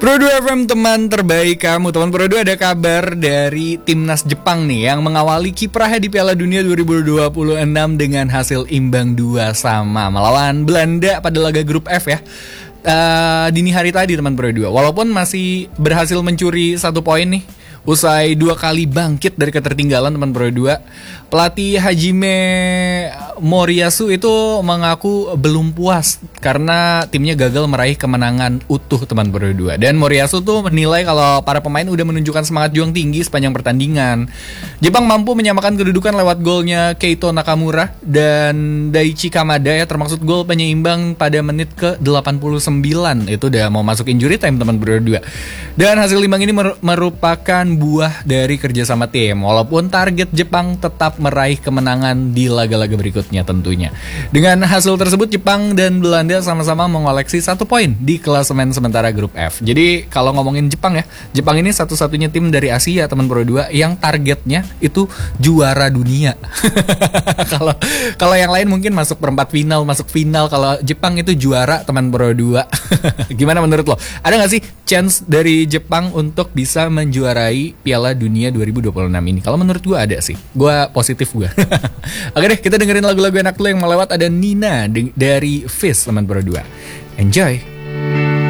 Pro 2 FM, teman terbaik kamu. Teman Pro 2, ada kabar dari timnas Jepang nih yang mengawali kiprahnya di Piala Dunia 2026 dengan hasil imbang 2-2 melawan Belanda pada laga grup F ya. Dini hari tadi teman Pro 2. Walaupun masih berhasil mencuri 1 poin nih, usai 2 kali bangkit dari ketertinggalan teman Pro 2. Pelatih Hajime Moriyasu itu mengaku belum puas karena timnya gagal meraih kemenangan utuh teman Pro 2. Dan Moriyasu tuh menilai kalau para pemain udah menunjukkan semangat juang tinggi sepanjang pertandingan. Jepang mampu menyamakan kedudukan lewat golnya Keito Nakamura dan Daichi Kamada ya, termaksud gol penyeimbang pada menit ke-89. Itu udah mau masuk injury time teman Pro 2. Dan hasil imbang ini merupakan buah dari kerjasama tim, walaupun target Jepang tetap meraih kemenangan di laga-laga berikutnya tentunya. Dengan hasil tersebut, Jepang dan Belanda sama-sama mengoleksi 1 poin di klasemen sementara grup F. Jadi kalau ngomongin Jepang ya, Jepang ini satu-satunya tim dari Asia teman Pro 2 yang targetnya itu juara dunia. Kalau yang lain mungkin masuk perempat final, masuk final. Kalau Jepang itu juara teman Pro 2. Gimana menurut lo? Ada gak sih chance dari Jepang untuk bisa menjuarai Piala Dunia 2026 ini? Kalau menurut gue ada sih. Gue positif gue. Oke deh, kita dengerin lagu-lagu enak dulu yang mau lewat. Ada Nina dari Fizz teman Pro 2. Enjoy.